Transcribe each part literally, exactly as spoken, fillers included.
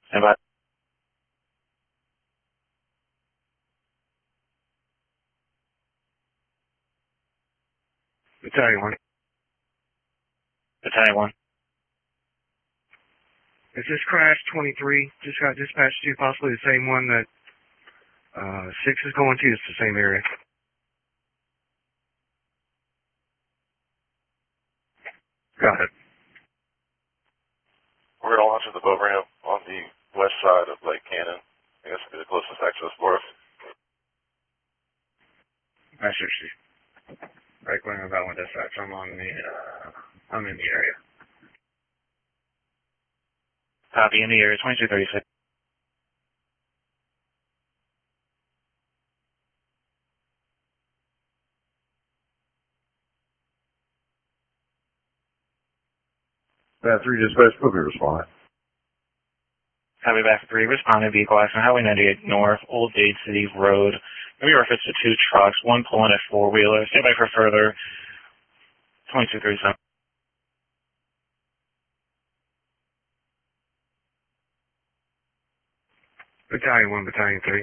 Stand by. Battalion one. Battalion one. Is this crash twenty-three? Just got dispatched to, possibly the same one that uh, six is going to. It's the same area. Got it. We're going to launch at the boat ramp on the west side of Lake Cannon. I guess it'll be the closest access for us. I sure see. Right when I'm about with dispatch, I'm on the, uh, I'm in the area. Copy, in the area, twenty-two thirty-six. Bat three dispatch, will be responding. Copy back to three, responding vehicle accident, Highway ninety-eight North, Old Dade City Road. Maybe reference to two trucks, one pulling a four-wheeler. Stand by for further. twenty-two thirty-seven. Battalion one, Battalion three.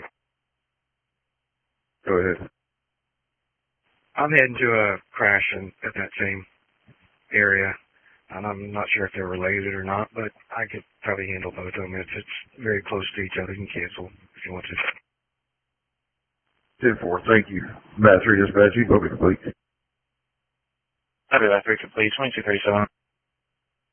Go ahead. I'm heading to a crash in, at that same area. And I'm not sure if they're related or not, but I could probably handle both of them. If it's very close to each other, you can cancel if you want to. ten four, thank you. Bat three dispatch, will be complete. Copy back three, complete, twenty-two thirty-seven.